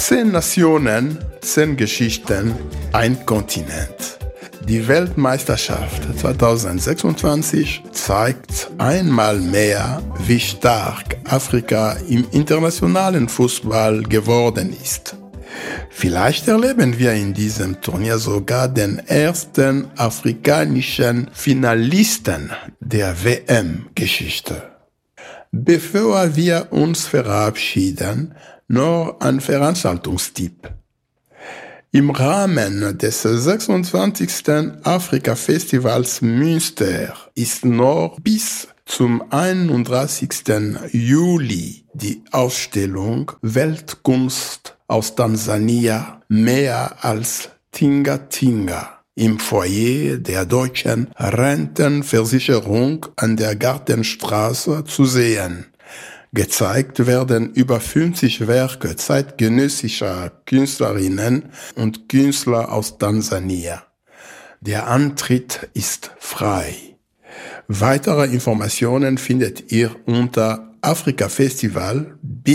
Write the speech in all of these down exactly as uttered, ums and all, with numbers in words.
Zehn Nationen, zehn Geschichten, ein Kontinent. Die Weltmeisterschaft zweitausendsechsundzwanzig zeigt einmal mehr, wie stark Afrika im internationalen Fußball geworden ist. Vielleicht erleben wir in diesem Turnier sogar den ersten afrikanischen Finalisten der W M-Geschichte. Bevor wir uns verabschieden, noch ein Veranstaltungstipp. Im Rahmen des sechsundzwanzigsten Afrika-Festivals Münster ist noch bis zum einunddreißigsten Juli die Ausstellung Weltkunst aus Tansania mehr als Tinga Tinga im Foyer der Deutschen Rentenversicherung an der Gartenstraße zu sehen. Gezeigt werden über fünfzig Werke zeitgenössischer Künstlerinnen und Künstler aus Tansania. Der Antritt ist frei. Weitere Informationen findet ihr unter afrikafestival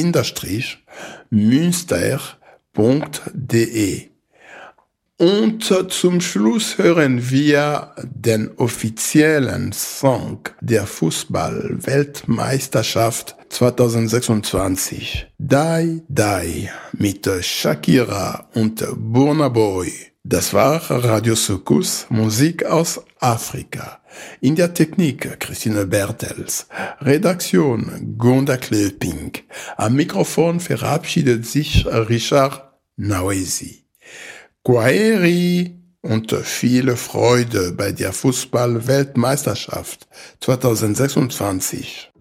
Münster punkt de. Und zum Schluss hören wir den offiziellen Song der Fußball-Weltmeisterschaft zweitausendsechsundzwanzig. Die, Die mit Shakira und Burna Boy. Das war Radio Soukous, Musik aus Afrika. In der Technik Christine Bertels, Redaktion Gunda Klöping. Am Mikrofon verabschiedet sich Richard Nawesi. Kwaheri und viele Freude bei der Fußball-Weltmeisterschaft zweitausendsechsundzwanzig.